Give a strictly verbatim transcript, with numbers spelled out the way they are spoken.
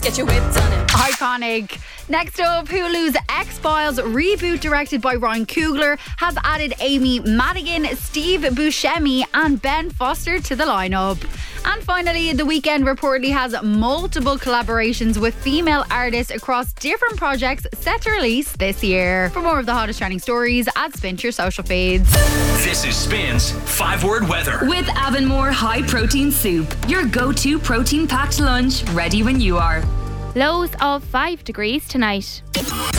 Get your whips on it. Iconic. Next up, Hulu's X-Files reboot, directed by Ryan Coogler, has added Amy Madigan, Steve Buscemi and Ben Foster to the lineup. And finally, The Weeknd reportedly has multiple collaborations with female artists across different projects set to release this year. For more of the hottest trending stories, add Spin to your social feeds. This is Spin's five-word weather. With Avonmore High Protein Soup, your go-to protein-packed lunch, ready when you are. Lows of five degrees tonight.